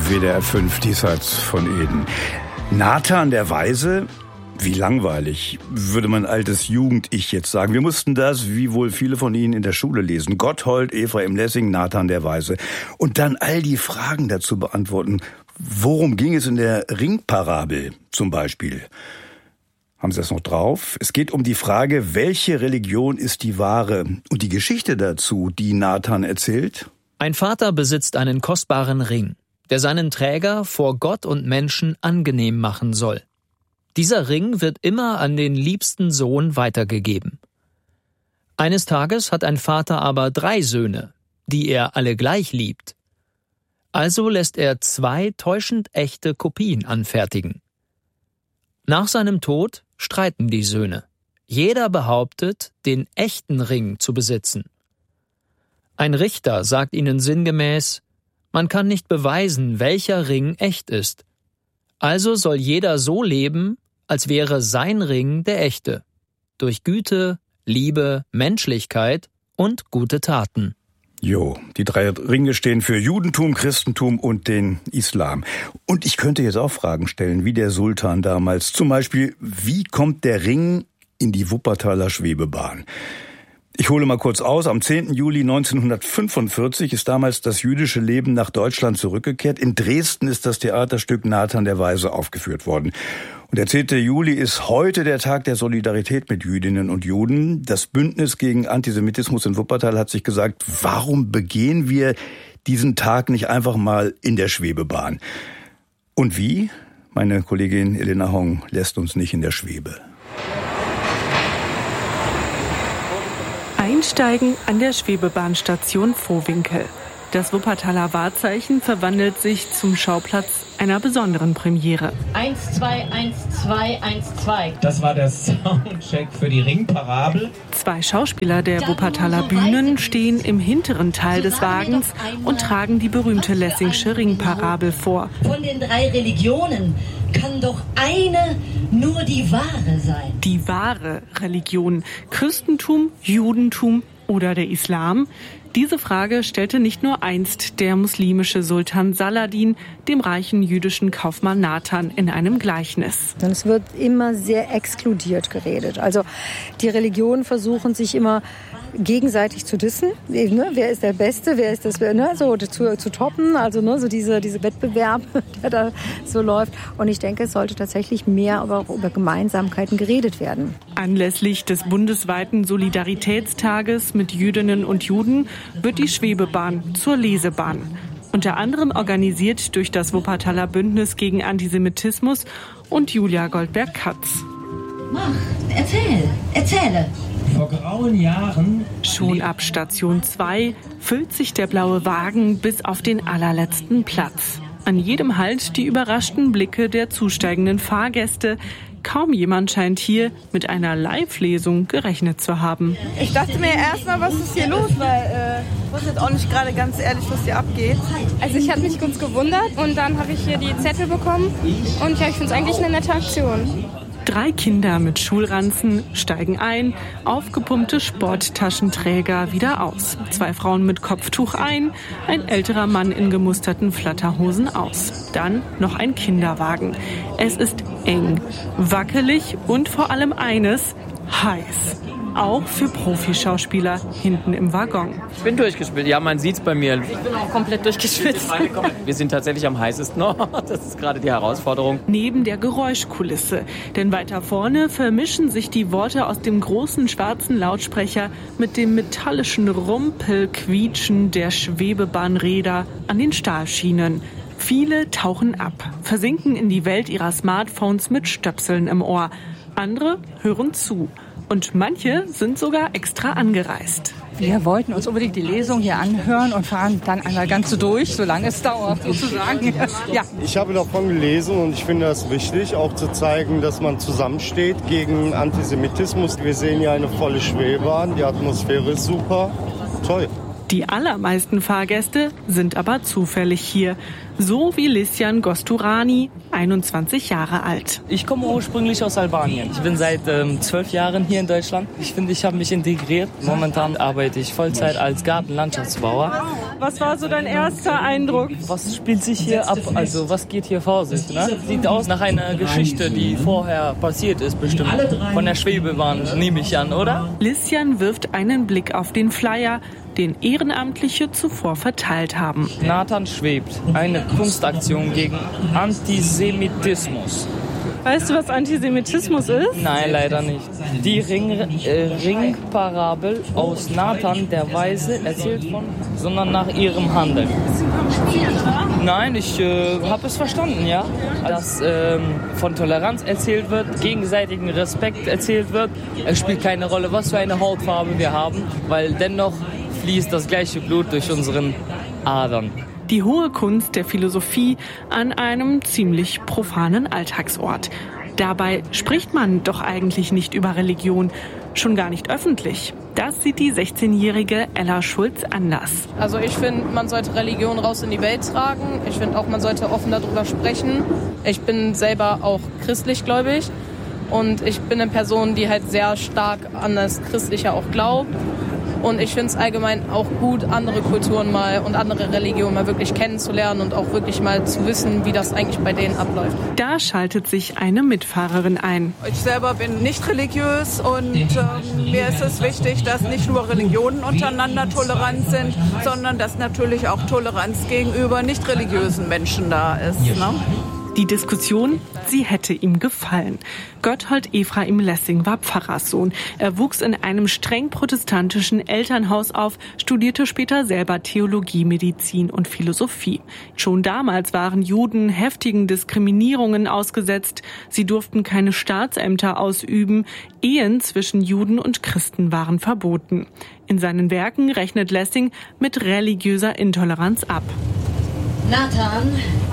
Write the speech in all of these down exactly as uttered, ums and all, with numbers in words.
W D R fünf, diesseits von Eden. Nathan der Weise, wie langweilig, würde mein altes Jugend-Ich jetzt sagen. Wir mussten das, wie wohl viele von Ihnen, in der Schule lesen. Gotthold, Ephraim Lessing, Nathan der Weise. Und dann all die Fragen dazu beantworten. Worum ging es in der Ringparabel zum Beispiel? Haben Sie das noch drauf? Es geht um die Frage, welche Religion ist die wahre? Und die Geschichte dazu, die Nathan erzählt? Ein Vater besitzt einen kostbaren Ring, der seinen Träger vor Gott und Menschen angenehm machen soll. Dieser Ring wird immer an den liebsten Sohn weitergegeben. Eines Tages hat ein Vater aber drei Söhne, die er alle gleich liebt. Also lässt er zwei täuschend echte Kopien anfertigen. Nach seinem Tod streiten die Söhne. Jeder behauptet, den echten Ring zu besitzen. Ein Richter sagt ihnen sinngemäß, man kann nicht beweisen, welcher Ring echt ist. Also soll jeder so leben, als wäre sein Ring der echte. Durch Güte, Liebe, Menschlichkeit und gute Taten. Jo, die drei Ringe stehen für Judentum, Christentum und den Islam. Und ich könnte jetzt auch Fragen stellen, wie der Sultan damals. Zum Beispiel, wie kommt der Ring in die Wuppertaler Schwebebahn? Ich hole mal kurz aus. Am zehnten Juli neunzehnhundertfünfundvierzig ist damals das jüdische Leben nach Deutschland zurückgekehrt. In Dresden ist das Theaterstück Nathan der Weise aufgeführt worden. Und der zehnte Juli ist heute der Tag der Solidarität mit Jüdinnen und Juden. Das Bündnis gegen Antisemitismus in Wuppertal hat sich gesagt, warum begehen wir diesen Tag nicht einfach mal in der Schwebebahn? Und wie? Meine Kollegin Elena Hong lässt uns nicht in der Schwebe. Einsteigen an der Schwebebahnstation Vohwinkel. Das Wuppertaler Wahrzeichen verwandelt sich zum Schauplatz einer besonderen Premiere. eins, zwei, eins, zwei, eins, zwei. Das war der Soundcheck für die Ringparabel. Zwei Schauspieler der Wuppertaler Bühnen stehen im hinteren Teil des Wagens und tragen die berühmte Lessingsche Ringparabel vor. Von den drei Religionen kann doch eine nur die wahre sein. Die wahre Religion. Christentum, Judentum oder der Islam? Diese Frage stellte nicht nur einst der muslimische Sultan Saladin dem reichen jüdischen Kaufmann Nathan in einem Gleichnis. Es wird immer sehr exkludiert geredet. Also die Religionen versuchen sich immer gegenseitig zu dissen. Ne? Wer ist der Beste, wer ist das, ne? so zu, zu toppen. Also ne? so diese, diese Wettbewerb, der da so läuft. Und ich denke, es sollte tatsächlich mehr über, über Gemeinsamkeiten geredet werden. Anlässlich des bundesweiten Solidaritätstages mit Jüdinnen und Juden wird die Schwebebahn zur Lesebahn. Unter anderem organisiert durch das Wuppertaler Bündnis gegen Antisemitismus und Julia Goldberg-Katz. Mach, erzähl, erzähle. Vor grauen Jahren... Schon ab Station zwei füllt sich der blaue Wagen bis auf den allerletzten Platz. An jedem Halt die überraschten Blicke der zusteigenden Fahrgäste. Kaum jemand scheint hier mit einer Live-Lesung gerechnet zu haben. Ich dachte mir erstmal, was ist hier los, weil äh, ich wusste jetzt auch nicht gerade ganz ehrlich, was hier abgeht. Also ich habe mich kurz gewundert und dann habe ich hier die Zettel bekommen und ja, ich finde es eigentlich eine nette Aktion. Drei Kinder mit Schulranzen steigen ein, aufgepumpte Sporttaschenträger wieder aus. Zwei Frauen mit Kopftuch ein, ein älterer Mann in gemusterten Flatterhosen aus. Dann noch ein Kinderwagen. Es ist eng, wackelig und vor allem eines, heiß. Auch für Profischauspieler hinten im Waggon. Ich bin durchgeschwitzt. Ja, man sieht's bei mir. Ich bin auch komplett durchgeschwitzt. Wir sind tatsächlich am heißesten noch. Das ist gerade die Herausforderung. Neben der Geräuschkulisse. Denn weiter vorne vermischen sich die Worte aus dem großen schwarzen Lautsprecher mit dem metallischen Rumpelquietschen der Schwebebahnräder an den Stahlschienen. Viele tauchen ab, versinken in die Welt ihrer Smartphones mit Stöpseln im Ohr. Andere hören zu. Und manche sind sogar extra angereist. Wir wollten uns unbedingt die Lesung hier anhören und fahren dann einmal ganz so durch, solange es dauert, sozusagen. Ja. Ich habe davon gelesen und ich finde das wichtig, auch zu zeigen, dass man zusammensteht gegen Antisemitismus. Wir sehen hier eine volle Schwebebahn, die Atmosphäre ist super, toll. Die allermeisten Fahrgäste sind aber zufällig hier. So wie Lisjan Gosturani, einundzwanzig Jahre alt. Ich komme ursprünglich aus Albanien. Ich bin seit ähm, zwölf Jahren hier in Deutschland. Ich finde, ich habe mich integriert. Momentan arbeite ich Vollzeit als Gartenlandschaftsbauer. Was war so dein erster Eindruck? Was spielt sich hier ab? Also was geht hier vor sich? Ne? Sieht aus nach einer Geschichte, die vorher passiert ist bestimmt. Von der Schwebebahn, nehme ich an, oder? Lisjan wirft einen Blick auf den Flyer, den Ehrenamtliche zuvor verteilt haben. Nathan schwebt. Eine Kunstaktion gegen Antisemitismus. Weißt du, was Antisemitismus ist? Nein, leider nicht. Die Ring, äh, Ringparabel aus Nathan der Weise erzählt von, sondern nach ihrem Handeln. Nein, ich äh, habe es verstanden, ja. Dass ähm, von Toleranz erzählt wird, gegenseitigen Respekt erzählt wird. Es spielt keine Rolle, was für eine Hautfarbe wir haben, weil dennoch fließt das gleiche Blut durch unseren Adern. Die hohe Kunst der Philosophie an einem ziemlich profanen Alltagsort. Dabei spricht man doch eigentlich nicht über Religion, schon gar nicht öffentlich. Das sieht die sechzehnjährige Ella Schulz anders. Also ich finde, man sollte Religion raus in die Welt tragen. Ich finde auch, man sollte offen darüber sprechen. Ich bin selber auch christlichgläubig und ich bin eine Person, die halt sehr stark an das Christliche auch glaubt. Und ich finde es allgemein auch gut, andere Kulturen mal und andere Religionen mal wirklich kennenzulernen und auch wirklich mal zu wissen, wie das eigentlich bei denen abläuft. Da schaltet sich eine Mitfahrerin ein. Ich selber bin nicht religiös und ähm, mir ist es wichtig, dass nicht nur Religionen untereinander tolerant sind, sondern dass natürlich auch Toleranz gegenüber nicht religiösen Menschen da ist. Ne? Die Diskussion, sie hätte ihm gefallen. Gotthold Ephraim Lessing war Pfarrerssohn. Er wuchs in einem streng protestantischen Elternhaus auf, studierte später selber Theologie, Medizin und Philosophie. Schon damals waren Juden heftigen Diskriminierungen ausgesetzt. Sie durften keine Staatsämter ausüben. Ehen zwischen Juden und Christen waren verboten. In seinen Werken rechnet Lessing mit religiöser Intoleranz ab. Nathan,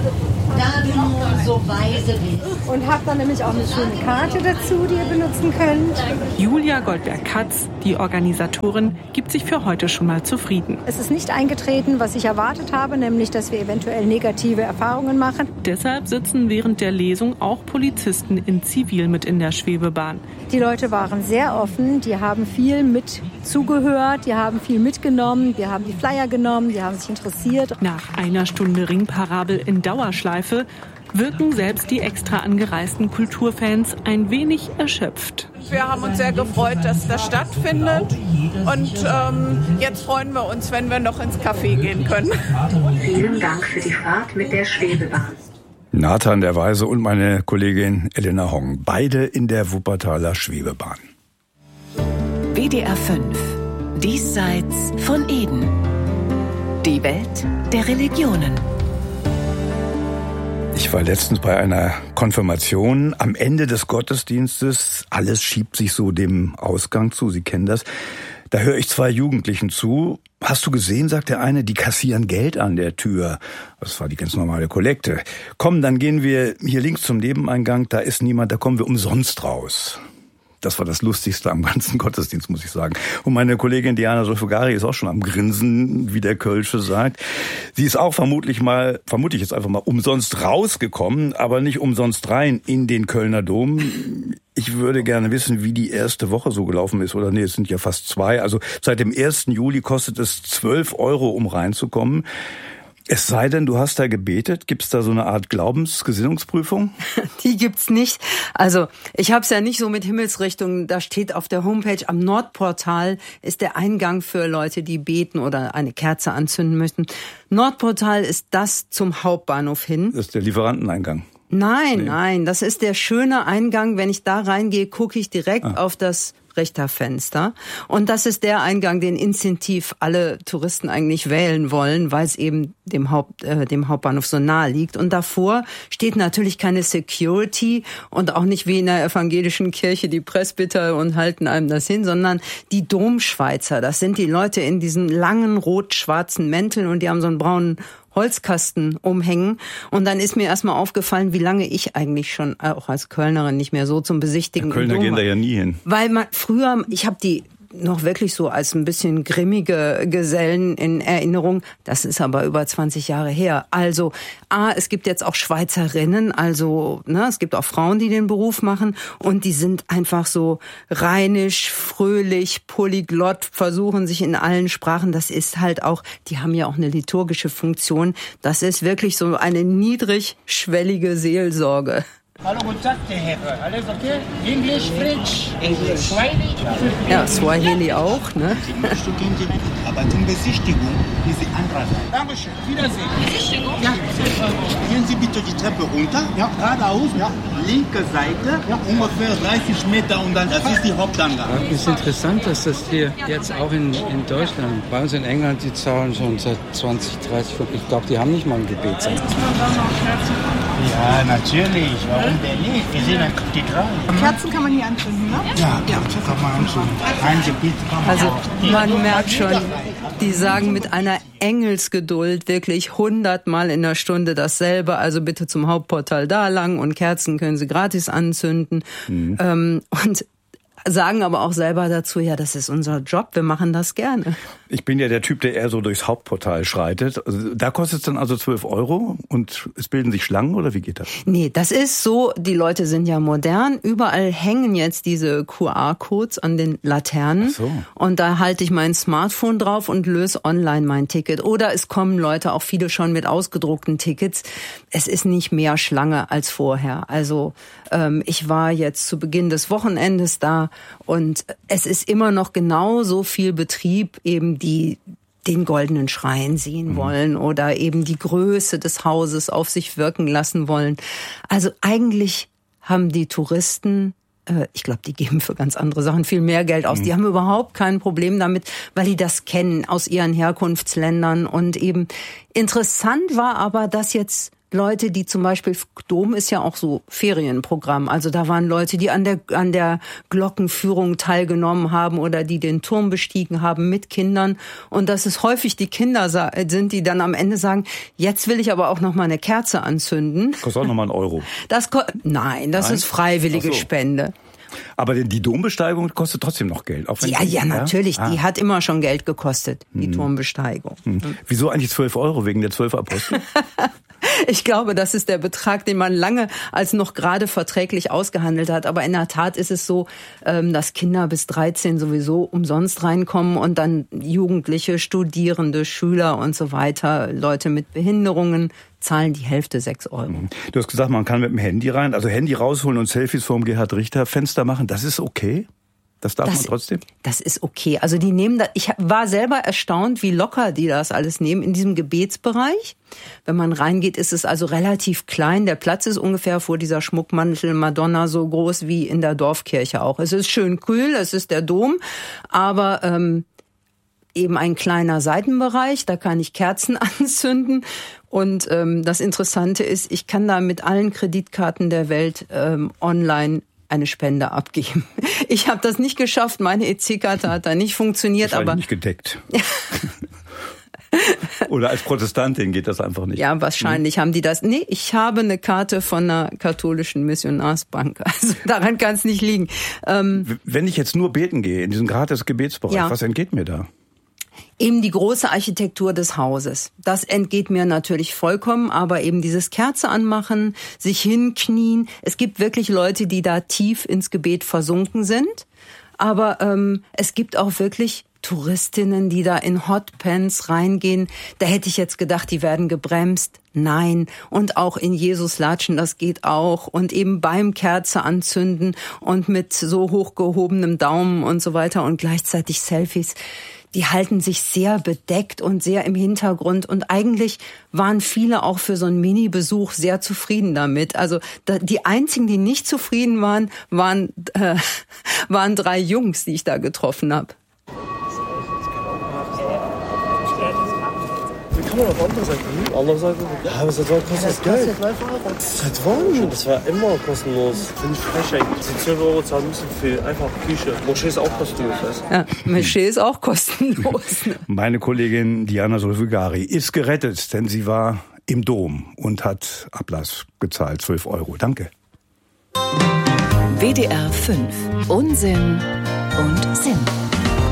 da du so weise bist. Und habt dann nämlich auch eine schöne Karte dazu, die ihr benutzen könnt. Julia Goldberg-Katz, die Organisatorin, gibt sich für heute schon mal zufrieden. Es ist nicht eingetreten, was ich erwartet habe, nämlich, dass wir eventuell negative Erfahrungen machen. Deshalb sitzen während der Lesung auch Polizisten in Zivil mit in der Schwebebahn. Die Leute waren sehr offen, die haben viel mit zugehört, die haben viel mitgenommen, die haben die Flyer genommen, die haben sich interessiert. Nach einer Stunde Ringparabel in Dauerschleife wirken selbst die extra angereisten Kulturfans ein wenig erschöpft. Wir haben uns sehr gefreut, dass das stattfindet und ähm, jetzt freuen wir uns, wenn wir noch ins Café gehen können. Vielen Dank für die Fahrt mit der Schwebebahn. Nathan der Weise und meine Kollegin Elena Hong, beide in der Wuppertaler Schwebebahn. W D R fünf, diesseits von Eden. Die Welt der Religionen. Ich war letztens bei einer Konfirmation am Ende des Gottesdienstes. Alles schiebt sich so dem Ausgang zu, Sie kennen das. Da höre ich zwei Jugendlichen zu. Hast du gesehen, sagt der eine, die kassieren Geld an der Tür. Das war die ganz normale Kollekte. Komm, dann gehen wir hier links zum Nebeneingang. Da ist niemand, da kommen wir umsonst raus. Das war das Lustigste am ganzen Gottesdienst, muss ich sagen. Und meine Kollegin Diana Solfogari ist auch schon am Grinsen, wie der Kölsche sagt. Sie ist auch vermutlich mal, vermute ich jetzt einfach mal, umsonst rausgekommen, aber nicht umsonst rein in den Kölner Dom. Ich würde gerne wissen, wie die erste Woche so gelaufen ist. Oder nee, es sind ja fast zwei. Also seit dem ersten Juli kostet es zwölf Euro, um reinzukommen. Es sei denn, du hast da gebetet. Gibt es da so eine Art Glaubensgesinnungsprüfung? Die gibt's nicht. Also ich habe es ja nicht so mit Himmelsrichtungen. Da steht auf der Homepage, am Nordportal ist der Eingang für Leute, die beten oder eine Kerze anzünden möchten. Nordportal ist das zum Hauptbahnhof hin. Das ist der Lieferanteneingang. Nein, nee. nein, das ist der schöne Eingang. Wenn ich da reingehe, gucke ich direkt ah. auf das Richterfenster. Und das ist der Eingang, den instinktiv alle Touristen eigentlich wählen wollen, weil es eben dem Haupt, äh, dem Hauptbahnhof so nahe liegt. Und davor steht natürlich keine Security und auch nicht wie in der evangelischen Kirche die Presbyter und halten einem das hin, sondern die Domschweizer. Das sind die Leute in diesen langen rot-schwarzen Mänteln und die haben so einen braunen Holzkasten umhängen. Und dann ist mir erstmal aufgefallen, wie lange ich eigentlich schon auch als Kölnerin nicht mehr so zum Besichtigen. Ja, Kölner gehen da ja nie hin. Weil man früher, ich habe die noch wirklich so als ein bisschen grimmige Gesellen in Erinnerung. Das ist aber über zwanzig Jahre her. Also, A, es gibt jetzt auch Schweizerinnen, also ne, es gibt auch Frauen, die den Beruf machen und die sind einfach so rheinisch, fröhlich, polyglott, versuchen sich in allen Sprachen. Das ist halt auch, die haben ja auch eine liturgische Funktion. Das ist wirklich so eine niedrigschwellige Seelsorge. Hallo, guten Tag, Herr. Alles okay? Englisch, French, Englisch, Swahili? Ja, Swahili auch, ne? Aber zum Besichtigung, diese andere Seite. Dankeschön, Wiedersehen. Besichtigung? Ja. Gehen Sie bitte die Treppe runter. Ja. Geradeaus. Ja. Linke Seite. Ja. Ungefähr dreißig Meter und dann, das ist die Hauptanlage. Ja, es ist interessant, dass das hier jetzt auch in, in Deutschland, bei uns in England, die zahlen schon seit zwanzig, dreißig, ich glaube, die haben nicht mal ein Gebetszeit. Ja, natürlich. Warum denn nicht? Wir sehen eine Kathedrale. Kerzen kann man hier anzünden, ne? Ja, Kerzen kann man anzünden. Ein Gebet kann man Also auch. man merkt schon, die sagen mit einer Engelsgeduld wirklich hundertmal in der Stunde dasselbe. Also bitte zum Hauptportal da lang und Kerzen können Sie gratis anzünden. Mhm. Ähm, und sagen aber auch selber dazu, ja, das ist unser Job, wir machen das gerne. Ich bin ja der Typ, der eher so durchs Hauptportal schreitet. Also, da kostet es dann also zwölf Euro und es bilden sich Schlangen oder wie geht das? Nee, das ist so, die Leute sind ja modern. Überall hängen jetzt diese Q R-Codes an den Laternen. Ach so. Und da halte ich mein Smartphone drauf und löse online mein Ticket. Oder es kommen Leute, auch viele schon mit ausgedruckten Tickets. Es ist nicht mehr Schlange als vorher. Also ähm, ich war jetzt zu Beginn des Wochenendes da und es ist immer noch genauso viel Betrieb, eben die den goldenen Schrein sehen wollen oder eben die Größe des Hauses auf sich wirken lassen wollen. Also eigentlich haben die Touristen, äh, ich glaube, die geben für ganz andere Sachen viel mehr Geld aus. Mhm. Die haben überhaupt kein Problem damit, weil die das kennen aus ihren Herkunftsländern. Und eben interessant war aber, dass jetzt Leute, die zum Beispiel, Dom ist ja auch so Ferienprogramm, also da waren Leute, die an der an der Glockenführung teilgenommen haben oder die den Turm bestiegen haben mit Kindern und dass es häufig die Kinder sind, die dann am Ende sagen, jetzt will ich aber auch noch mal eine Kerze anzünden. Kostet auch noch mal einen Euro. Das ko- Nein, das Nein? ist freiwillige so. Spende. Aber die Dombesteigung kostet trotzdem noch Geld. Auch wenn ja, die, ja, natürlich. Ja? Ah. Die hat immer schon Geld gekostet, die hm. Turmbesteigung. Hm. Wieso eigentlich zwölf Euro? Wegen der zwölf Apostel? Ich glaube, das ist der Betrag, den man lange als noch gerade verträglich ausgehandelt hat. Aber in der Tat ist es so, dass Kinder bis dreizehn sowieso umsonst reinkommen und dann Jugendliche, Studierende, Schüler und so weiter, Leute mit Behinderungen zahlen die Hälfte sechs Euro. Du hast gesagt, man kann mit dem Handy rein, also Handy rausholen und Selfies vorm Gerhard Richter Fenster machen. Das ist okay? Das darf das, man trotzdem? Das ist okay. Also die nehmen da, ich war selber erstaunt, wie locker die das alles nehmen in diesem Gebetsbereich. Wenn man reingeht, ist es also relativ klein. Der Platz ist ungefähr vor dieser Schmuckmantel Madonna so groß wie in der Dorfkirche auch. Es ist schön kühl, es ist der Dom, aber ähm, eben ein kleiner Seitenbereich, da kann ich Kerzen anzünden. Und ähm, das Interessante ist, ich kann da mit allen Kreditkarten der Welt ähm, online eine Spende abgeben. Ich habe das nicht geschafft, meine E C-Karte hat da nicht funktioniert. Aber nicht gedeckt. Oder als Protestantin geht das einfach nicht. Ja, wahrscheinlich hm. haben die das. Nee, ich habe eine Karte von einer katholischen Missionarsbank. Also daran kann es nicht liegen. Ähm, Wenn ich jetzt nur beten gehe, in diesem gratis Gebetsbereich, ja. was entgeht mir da? Eben die große Architektur des Hauses. Das entgeht mir natürlich vollkommen, aber eben dieses Kerze anmachen, sich hinknien. Es gibt wirklich Leute, die da tief ins Gebet versunken sind. Aber ähm, es gibt auch wirklich Touristinnen, die da in Hotpants reingehen. Da hätte ich jetzt gedacht, die werden gebremst. Nein. Und auch in Jesus latschen, das geht auch. Und eben beim Kerze anzünden und mit so hochgehobenem Daumen und so weiter und gleichzeitig Selfies. Die halten sich sehr bedeckt und sehr im Hintergrund. Und eigentlich waren viele auch für so einen Mini-Besuch sehr zufrieden damit. Also die einzigen, die nicht zufrieden waren, waren, äh, waren drei Jungs, die ich da getroffen habe. Kann man auf andere Seite hin? Andere Seite? Ja, aber seit wann kostet das Geld? Seit wann? Das war immer kostenlos. Finde ich frech eigentlich. Die zwölf Euro zahlen müssen für einfach Küche. Moschee ist auch kostenlos, weißt du? Ja, Moschee ist auch kostenlos. Meine Kollegin Diana Solfigari ist gerettet, denn sie war im Dom und hat Ablass gezahlt, zwölf Euro. Danke. W D R fünf. Unsinn und Sinn.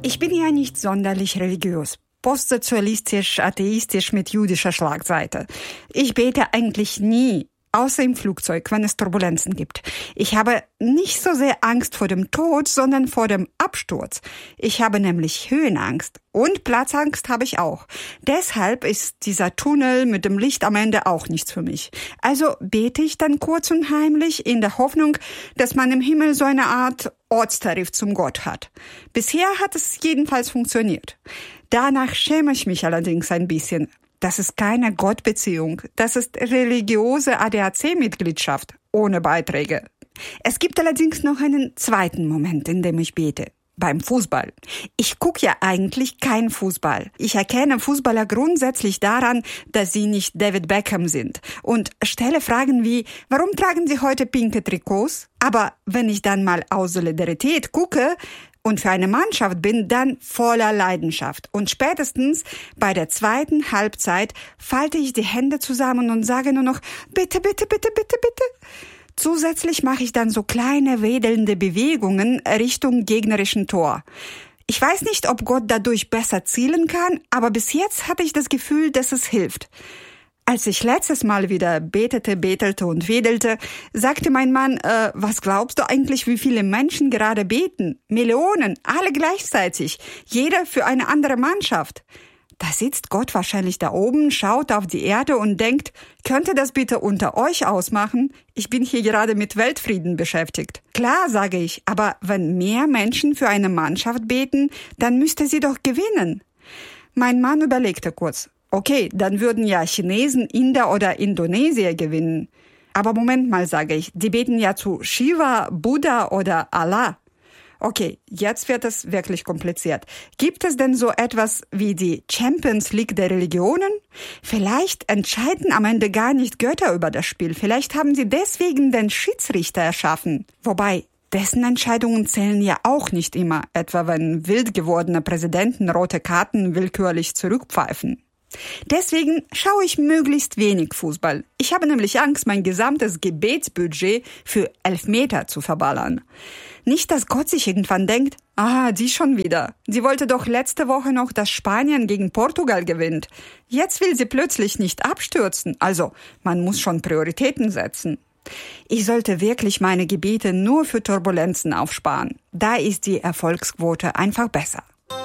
Ich bin ja nicht sonderlich religiös. Postsozialistisch, atheistisch mit jüdischer Schlagseite. Ich bete eigentlich nie, außer im Flugzeug, wenn es Turbulenzen gibt. Ich habe nicht so sehr Angst vor dem Tod, sondern vor dem Absturz. Ich habe nämlich Höhenangst und Platzangst habe ich auch. Deshalb ist dieser Tunnel mit dem Licht am Ende auch nichts für mich. Also bete ich dann kurz und heimlich in der Hoffnung, dass man im Himmel so eine Art Ortstarif zum Gott hat. Bisher hat es jedenfalls funktioniert. Danach schäme ich mich allerdings ein bisschen. Das ist keine Gottbeziehung. Das ist religiöse A D A C-Mitgliedschaft ohne Beiträge. Es gibt allerdings noch einen zweiten Moment, in dem ich bete. Beim Fußball. Ich gucke ja eigentlich kein Fußball. Ich erkenne Fußballer grundsätzlich daran, dass sie nicht David Beckham sind und stelle Fragen wie, warum tragen sie heute pinke Trikots? Aber wenn ich dann mal aus Solidarität gucke und für eine Mannschaft bin, dann voller Leidenschaft. Und spätestens bei der zweiten Halbzeit falte ich die Hände zusammen und sage nur noch, bitte, bitte, bitte, bitte, bitte. Zusätzlich mache ich dann so kleine wedelnde Bewegungen Richtung gegnerischen Tor. Ich weiß nicht, ob Gott dadurch besser zielen kann, aber bis jetzt hatte ich das Gefühl, dass es hilft. Als ich letztes Mal wieder betete, betelte und wedelte, sagte mein Mann, äh, was glaubst du eigentlich, wie viele Menschen gerade beten? Millionen, alle gleichzeitig, jeder für eine andere Mannschaft. Da sitzt Gott wahrscheinlich da oben, schaut auf die Erde und denkt, könnte das bitte unter euch ausmachen? Ich bin hier gerade mit Weltfrieden beschäftigt. Klar, sage ich, aber wenn mehr Menschen für eine Mannschaft beten, dann müsste sie doch gewinnen. Mein Mann überlegte kurz. Okay, dann würden ja Chinesen, Inder oder Indonesier gewinnen. Aber Moment mal, sage ich, die beten ja zu Shiva, Buddha oder Allah. Okay, jetzt wird es wirklich kompliziert. Gibt es denn so etwas wie die Champions League der Religionen? Vielleicht entscheiden am Ende gar nicht Götter über das Spiel. Vielleicht haben sie deswegen den Schiedsrichter erschaffen. Wobei, dessen Entscheidungen zählen ja auch nicht immer, etwa wenn wild gewordene Präsidenten rote Karten willkürlich zurückpfeifen. Deswegen schaue ich möglichst wenig Fußball. Ich habe nämlich Angst, mein gesamtes Gebetsbudget für Elfmeter zu verballern. Nicht, dass Gott sich irgendwann denkt, ah, die schon wieder. Sie wollte doch letzte Woche noch, dass Spanien gegen Portugal gewinnt. Jetzt will sie plötzlich nicht abstürzen. Also, man muss schon Prioritäten setzen. Ich sollte wirklich meine Gebete nur für Turbulenzen aufsparen. Da ist die Erfolgsquote einfach besser.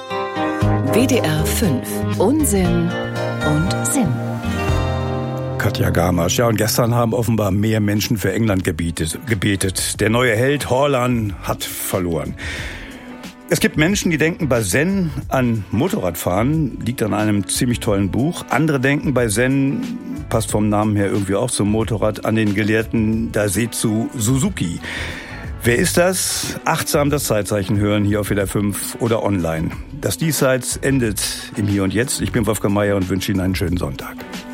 W D R fünf. Unsinn und Sinn. Katja Gamasch. Ja, und gestern haben offenbar mehr Menschen für England gebetet. gebetet. Der neue Held Haaland hat verloren. Es gibt Menschen, die denken bei Zen an Motorradfahren, liegt an einem ziemlich tollen Buch. Andere denken bei Zen, passt vom Namen her irgendwie auch zum Motorrad, an den Gelehrten Daisetsu Suzuki. Wer ist das? Achtsam das Zeitzeichen hören hier auf W D R fünf oder online. Das Diesseits endet im Hier und Jetzt. Ich bin Wolfgang Meier und wünsche Ihnen einen schönen Sonntag.